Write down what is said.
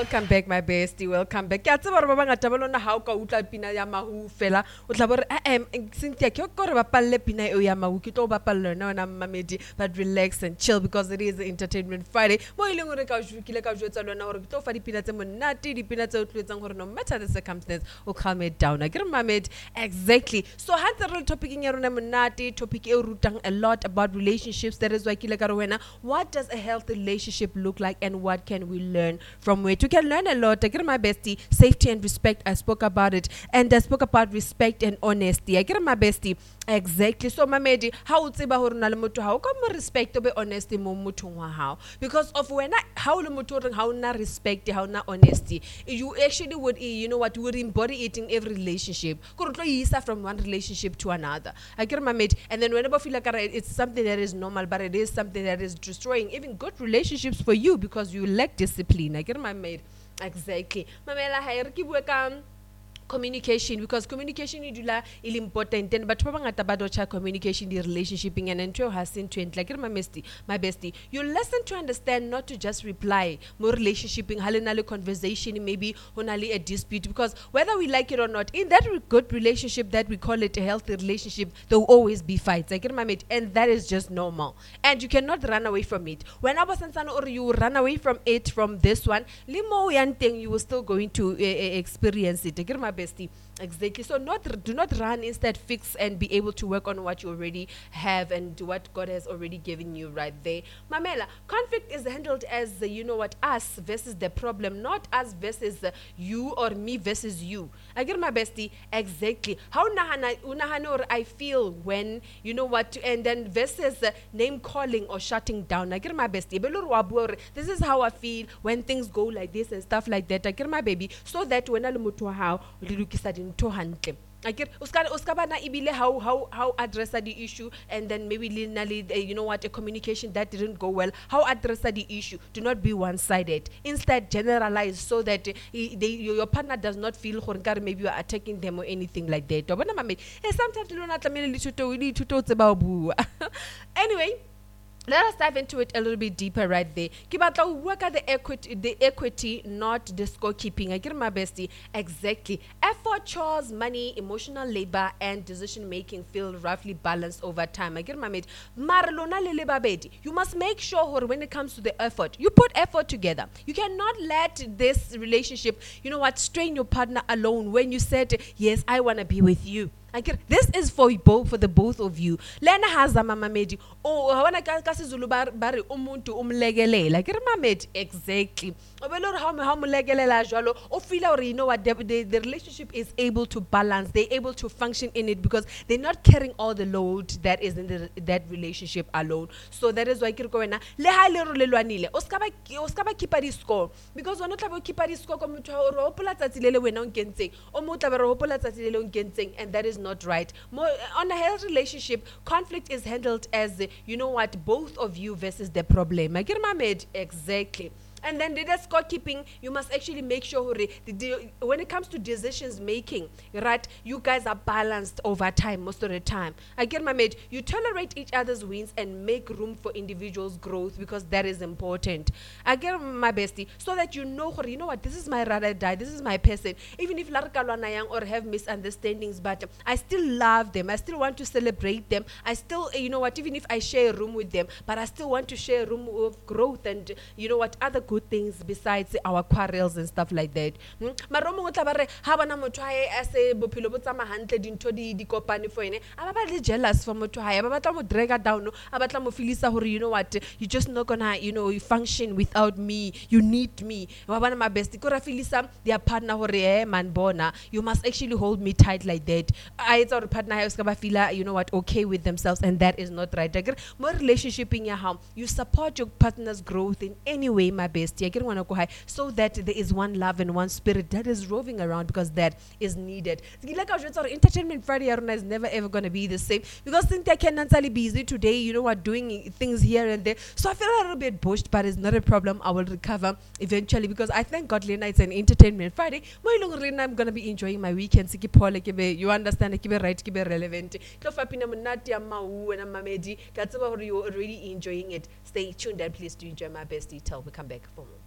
Welcome back, my bestie. Welcome back. Ke a tseba gore ba bangata ba lona ha o ka utla pina ya mahu fela o tla bore Cynthia ke go re bapalle pina eo ya mahu ke tlo bapalla yona wena mamedi, but relax and chill because it is Entertainment Friday. Mo ile gore ka jukile ka jwetsa lona gore ke tlo fa dipina tse monate, dipina tse o tlwetsang gore no matter the circumstance o calm it down. Akere mamedi, exactly. So ha tse re topicing ya rona monate, topic e rutang a lot about relationships. That is why ke le ka re wena, what does a healthy relationship look like and what can we learn from it? You can learn a lot. I get my bestie, safety and respect. I spoke about it, and I spoke about respect and honesty. I get my bestie, exactly. So mamedi, how would say bahor na lemoto how come respect obe honesty mo mutu how because of when I how lemoto how na respect how na honesty you actually would you know what you would embody it in every relationship. Kurutlo yisa from one relationship to another. I get my mate, and then whenever I feel like it's something that is normal, but it is something that is destroying even good relationships for you because you lack discipline. I get my mate. Exactly. Mamela hairki bueka communication because communication is important and but about communication the relationship and into has seen to like my bestie you listen to understand, not to just reply. More relationship in halenali conversation maybe only a dispute, because whether we like it or not, in that good relationship that we call it a healthy relationship, there will always be fights. I get my mate, and that is just normal and you cannot run away from it. When I was or you run away from it, from this one limo yan thing, you will still going to experience it. I get my bestie, exactly. So do not run, instead fix and be able to work on what you already have and what God has already given you right there. Mamela, conflict is handled as you know what, us versus the problem, not us versus you or me versus you. I get my bestie, exactly. How unahana or I feel when you know what, and then versus name calling or shutting down. I get my bestie. This is how I feel when things go like this and stuff like that. I get my baby, so that when I how I get uskabana ibile how address the issue, and then maybe you know what, a communication that didn't go well, how address the issue. Do not be one-sided, instead generalize so that your partner does not feel maybe you are attacking them or anything like that. Sometimes we need to talk about anyway. Let us dive into it a little bit deeper right there. Kibatla work at the equity, not the scorekeeping. I get my bestie, exactly. Effort, chores, money, emotional labor, and decision making feel roughly balanced over time. I get my mate. Marlona lele babedi. You must make sure when it comes to the effort, you put effort together. You cannot let this relationship, you know what, strain your partner alone when you said, yes, I want to be with you. I get this is for the both of you. Lena has a mama made hawana kasi Zulu bari umuntu umlegele. Like mamedi, exactly. How mulegelela jalo or feel or you know what, the relationship is able to balance, they're able to function in it because they're not carrying all the load that is in that relationship alone. So that is why kirkoena le ha le rolelwanile oskaba keep a score, because when not keep a score come to hopola tsatsile le wena o nkentseng o mo tla re hopola tsatsile le o nkentseng, and that is not right. More on a healthy relationship, conflict is handled as you know what, both of you versus the problem. I get my mate, exactly. And then the scorekeeping, you must actually make sure when it comes to decisions making, right, you guys are balanced over time most of the time. I get my mate, you tolerate each other's wins and make room for individuals' growth because that is important. I get my bestie, so that you know what, this is my ride or die, this is my person. Even if larkalwanayang or have misunderstandings, but I still love them, I still want to celebrate them, I still, you know what, even if I share a room with them, but I still want to share a room of growth and you know what, other good things besides our quarrels and stuff like that. Maromo utlabare ha bana motho hae ase bophelo bo tsama hantle dintho di kopane for ene aba ba le jealous for motho hae aba batla mo drag down aba batla mo feelisa hore you know what, you just not gonna function without me, you need me. Ba bana ma best ko ra feelisa their partner hore man bona, you must actually hold me tight like that. It's our partner hae ska ba feela you know what, okay with themselves, and that is not right. More relationship in your home, you support your partner's growth in any way, my best. So that there is one love and one spirit that is roving around, because that is needed. Entertainment Friday is never ever going to be the same, because Cynthia can naturally busy today, you know what, doing things here and there. So I feel a little bit pushed, but it's not a problem. I will recover eventually, because I thank God Lena it's an Entertainment Friday. I'm going to be enjoying my weekends. You understand, right, relevant. You're already enjoying it. Stay tuned and please do enjoy my bestie till we come back for more.